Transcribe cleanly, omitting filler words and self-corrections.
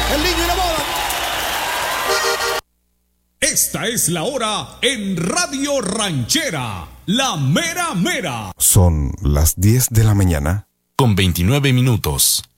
El niño y la bola. Esta es la hora en Radio Ranchera, la mera mera. Son las 10 de la mañana. Con 29 minutos.